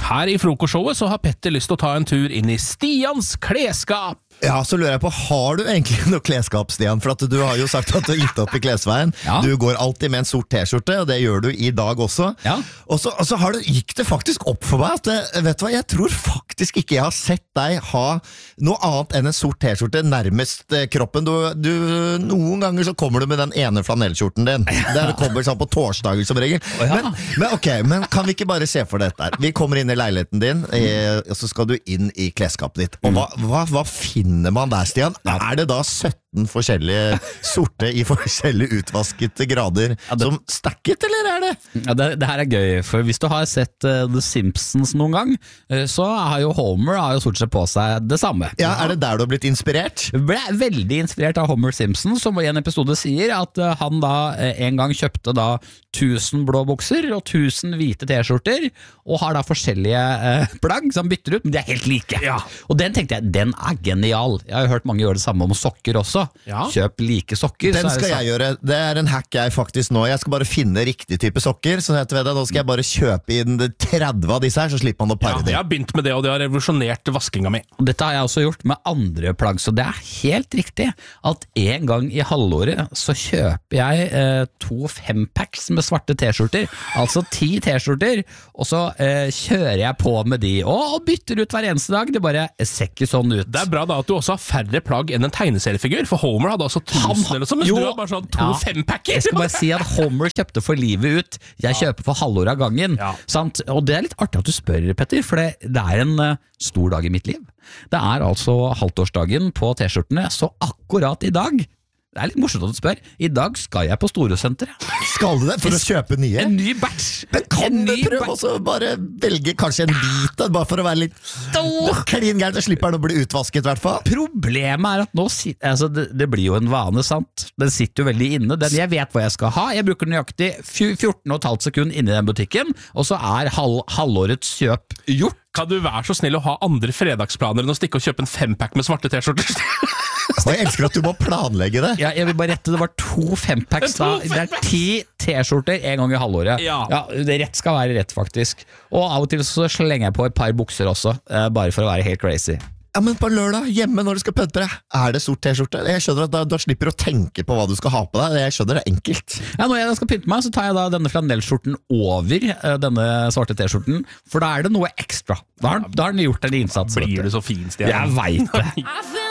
Her I frokostshowet så har Petter lyst til å ta en tur inn I Stians klesskap. Ja, så lurer jeg på, har du egentlig noe klesskap, Stian? For at du har jo sagt at du har gitt opp I klesveien. Ja. Du går alltid med en sort t-skjorte, og det gjør du I dag også. Ja. Og så gikk det faktisk opp for meg at, vet du hva, jeg tror faktisk ikke jeg har sett deg ha noe annet enn en sort t-skjorte nærmest kroppen. Noen ganger så kommer du med den ene flanellskjorten din. Der kommer sånn på torsdager som regel. Ja. Men kan vi ikke bare se for dette her? Vi kommer inn I leiligheten din, og så skal du inn I klesskapet ditt. Og hva finner man der, Stian? Det da 17 forskjellige sorte I forskjellige utvaskete grader som stakket, eller det? Ja, det her gøy, for hvis du har sett The Simpsons noen gang, så har jo Homer stort sett på seg det samme. Ja, det der du har blitt inspirert? Jeg ble veldig inspirert av Homer Simpson, som I en episode sier at han da en gang kjøpte da 1000 blå bukser og 1000 hvite t-skjorter, og har da forskjellige plagg som bytter ut, men de helt like. Ja. Og den tenkte jeg, den genial. Jeg har jo hørt mange gjøre det samme om sokker også. Ja. Kjøp like sokker. Den skal jeg gjøre. Det en hack jeg faktisk nå. Jeg skal bare finne riktig type sokker, så heter det, nå skal jeg bare kjøpe inn 30 av disse her, så slipper man å pare Ja, dem. jeg har begynt med det, og det har revolusjonert vaskinga mi. Dette har jeg også gjort med andre plagg, så det helt riktig at en gang I halvåret så kjøper jeg 2 5-packs med svarte t-skjorter, altså 10 t-skjorter, og så kjører jeg på med de, og bytter ut hver eneste dag. Det bare ser ikke sånn ut. Det bra da at du også har færre plagg enn en tegneseriefigur, for Homer hadde altså 1000 eller sånn, mens du har bare sånn 2 5-packer. Jeg skal bare si at Homer kjøpte for livet ut, jeg kjøper for halvår av gangen, Ja. sant? Og det litt artig at du spør, Petter, for det en stor dag I mitt liv. Det altså halvtårsdagen på t-skjortene, så akkurat I dag, det litt morsomt at du spør, I dag skal jeg på Storosenteret. Skal du det for å kjøpe nye? En ny batch! Men kan du prøve også bare velge kanskje en bit, bare for å være litt klin gærent, og slipper den å bli utvasket I hvert fall? Problemet at nå altså det blir jo en vane, sant? Den sitter jo veldig inne. Jeg vet hva jeg skal ha. Jeg bruker nøyaktig 14,5 sekunder inne I den butikken, og så halvårets kjøp gjort. Kan du være så snill å ha andre fredagsplaner enn å stikke og kjøpe en 5-pack med svarte t-skjorter? Og jeg elsker at du må planlegge det. Ja, jeg vil bare rette, det var 2 5-packs da. Det 10 t-skjorter en gang I halvåret. Ja. Det rett skal være rett faktisk. Og av og til så slenger jeg på et par bukser også, bare for å være helt crazy. Ja, men på lørdag, hjemme når du skal pønte deg, det sort t-skjorte? Jeg skjønner at da slipper du å tenke på hva du skal ha på deg. Jeg skjønner det enkelt. Ja, når jeg skal pynte meg, så tar jeg da denne flanellskjorten over denne svarte t-skjorten, for da det noe ekstra. Da har den gjort en innsats. Blir du så fin, Stian? Jeg vet det.